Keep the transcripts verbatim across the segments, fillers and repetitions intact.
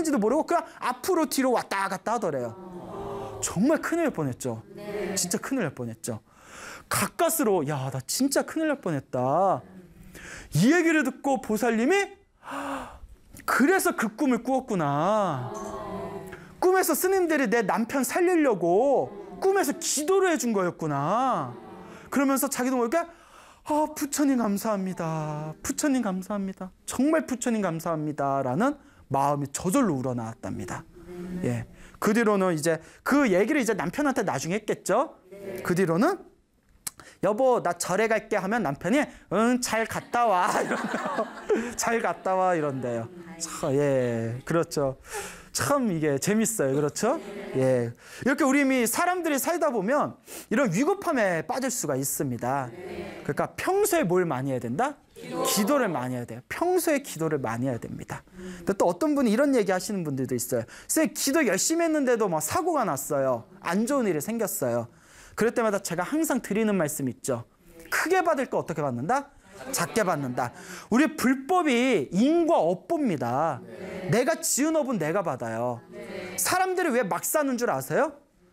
가는지도 모르고 그냥 앞으로 뒤로 왔다 갔다 하더래요. 정말 큰일 날 뻔했죠. 진짜 큰일 날 뻔했죠. 가까스로 야, 나 진짜 큰일 날 뻔했다. 이 얘기를 듣고 보살님이 그래서 그 꿈을 꾸었구나. 꿈에서 스님들이 내 남편 살리려고 꿈에서 기도를 해준 거였구나. 그러면서 자기도 모르게 아, 부처님 감사합니다. 부처님 감사합니다. 정말 부처님 감사합니다. 라는 마음이 저절로 우러나왔답니다. 예. 그 뒤로는 이제 그 얘기를 이제 남편한테 나중에 했겠죠. 그 뒤로는 여보, 나 절에 갈게 하면 남편이 응, 잘 갔다 와. 이런대요. 잘 갔다 와. 이런대요. 참, 예. 그렇죠. 참 이게 재밌어요. 그렇죠? 예. 이렇게 우리 사람들이 살다 보면 이런 위급함에 빠질 수가 있습니다. 그러니까 평소에 뭘 많이 해야 된다? 기도. 기도를 많이 해야 돼요. 평소에 기도를 많이 해야 됩니다. 근데 또 어떤 분이 이런 얘기 하시는 분들도 있어요. 선생님, 기도 열심히 했는데도 막 사고가 났어요. 안 좋은 일이 생겼어요. 그럴 때마다 제가 항상 드리는 말씀이 있죠. 크게 받을 거 어떻게 받는다? 작게 받는다. 우리 불법이 인과 업보입니다. 네. 내가 지은 업은 내가 받아요. 네. 사람들이 왜 막 사는 줄 아세요?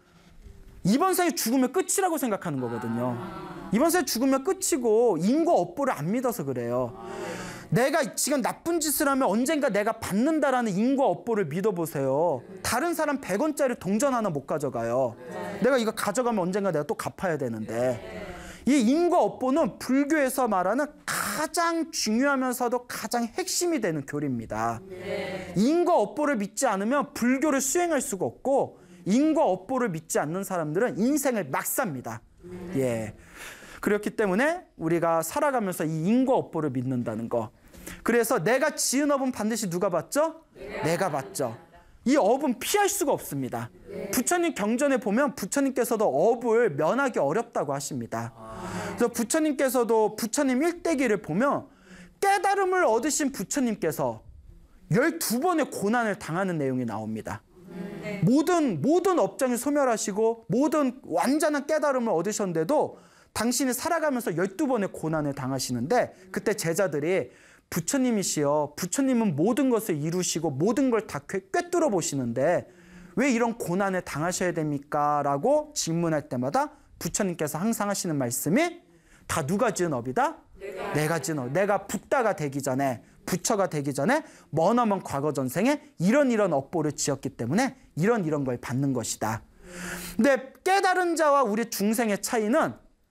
이번 생에 죽으면 끝이라고 생각하는 거거든요. 아. 이번 생에 죽으면 끝이고 인과 업보를 안 믿어서 그래요. 아. 내가 지금 나쁜 짓을 하면 언젠가 내가 받는다라는 인과 업보를 믿어보세요. 다른 사람 백 원짜리 동전 하나 못 가져가요. 네. 내가 이거 가져가면 언젠가 내가 또 갚아야 되는데. 네. 이 인과 업보는 불교에서 말하는 가장 중요하면서도 가장 핵심이 되는 교리입니다. 네. 인과 업보를 믿지 않으면 불교를 수행할 수가 없고 인과 업보를 믿지 않는 사람들은 인생을 막 삽니다. 네. 예. 그렇기 때문에 우리가 살아가면서 이 인과 업보를 믿는다는 거. 그래서 내가 지은 업은 반드시 누가 받죠? 네. 내가 받죠. 이 업은 피할 수가 없습니다. 네. 부처님 경전에 보면 부처님께서도 업을 면하기 어렵다고 하십니다. 아. 그래서 부처님께서도 부처님 일대기를 보면 깨달음을 얻으신 부처님께서 열두 번의 고난을 당하는 내용이 나옵니다. 네. 모든, 모든 업장을 소멸하시고 모든 완전한 깨달음을 얻으셨는데도 당신이 살아가면서 열두 번의 고난을 당하시는데 그때 제자들이 부처님이시여, 부처님은 모든 것을 이루시고 모든 걸 다 꿰뚫어 보시는데 왜 이런 고난을 당하셔야 됩니까? 라고 질문할 때마다 부처님께서 항상 하시는 말씀이 다 누가 지은 업이다? 내가, 내가 지은 업. 내가 붓다가 되기 전에, 부처가 되기 전에 머나먼 과거 전생에 이런 이런 업보를 지었기 때문에 이런 이런 걸 받는 것이다. 근데 깨달은 자와 우리 중생의 차이는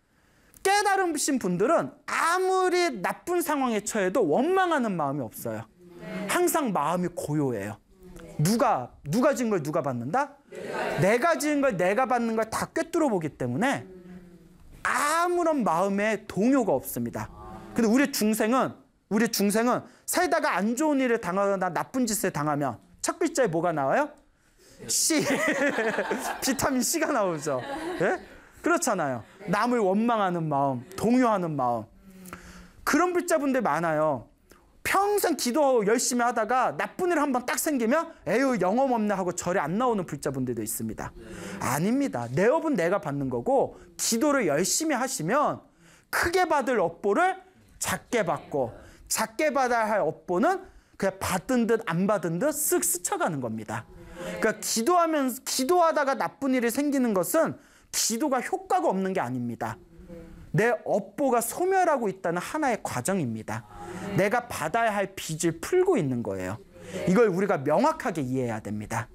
깨달으신 분들은 아무리 나쁜 상황에 처해도 원망하는 마음이 없어요. 항상 마음이 고요해요. 누가 누가 지은 걸 누가 받는다? 내가 지은 걸 내가 받는 걸 다 꿰뚫어 보기 때문에 아무런 마음에 동요가 없습니다. 근데 우리 중생은 우리 중생은 살다가 안 좋은 일을 당하거나 나쁜 짓을 당하면 첫 글자에 뭐가 나와요? C. 비타민 C가 나오죠. 예? 그렇잖아요. 남을 원망하는 마음, 동요하는 마음. 그런 불자분들 많아요. 평생 기도 열심히 하다가 나쁜 일 한번 딱 생기면 에휴 영업 없네 하고 절에 안 나오는 불자분들도 있습니다. 아닙니다. 내 업은 내가 받는 거고 기도를 열심히 하시면 크게 받을 업보를 작게 받고 작게 받아야 할 업보는 그냥 받은 듯 안 받은 듯 쓱 스쳐가는 겁니다. 그러니까 기도하면 기도하다가 나쁜 일이 생기는 것은 기도가 효과가 없는 게 아닙니다. 내 업보가 소멸하고 있다는 하나의 과정입니다. 내가 받아야 할 빚을 풀고 있는 거예요. 이걸 우리가 명확하게 이해해야 됩니다.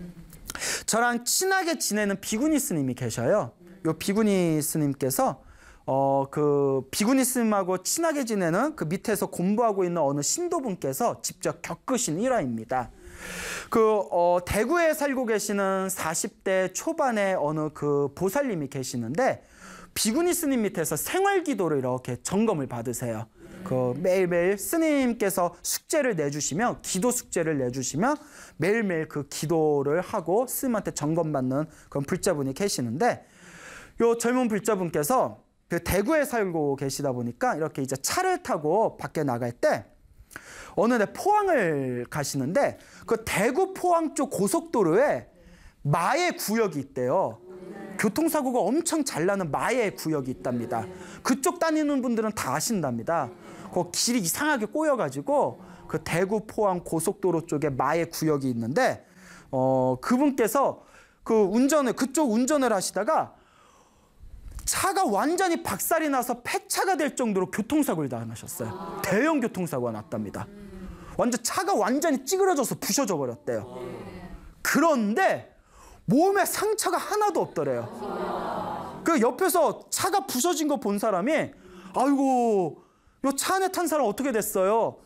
저랑 친하게 지내는 비구니 스님이 계셔요. 요 비구니 스님께서 어, 그 비구니 스님하고 친하게 지내는 그 밑에서 공부하고 있는 어느 신도분께서 직접 겪으신 일화입니다. 그 어, 대구에 살고 계시는 사십 대 초반의 어느 그 보살님이 계시는데 비구니 스님 밑에서 생활기도를 이렇게 점검을 받으세요. 그 매일매일 스님께서 숙제를 내주시면 기도 숙제를 내주시면 매일매일 그 기도를 하고 스님한테 점검받는 그런 불자분이 계시는데 요 젊은 불자분께서 그 대구에 살고 계시다 보니까 이렇게 이제 차를 타고 밖에 나갈 때 어느 날 포항을 가시는데 그 대구 포항 쪽 고속도로에 마의 구역이 있대요. 교통사고가 엄청 잘 나는 마의 구역이 있답니다. 그쪽 다니는 분들은 다 아신답니다. 그 길이 이상하게 꼬여가지고 그 대구 포항 고속도로 쪽에 마의 구역이 있는데 어, 그분께서 그 운전을 그쪽 운전을 하시다가 차가 완전히 박살이 나서 폐차가 될 정도로 교통사고를 당하셨어요. 대형 교통사고가 났답니다. 완전 차가 완전히 찌그러져서 부셔져 버렸대요. 그런데 몸에 상처가 하나도 없더래요. 그 옆에서 차가 부서진 거 본 사람이 아이고 요 차 안에 탄 사람 어떻게 됐어요?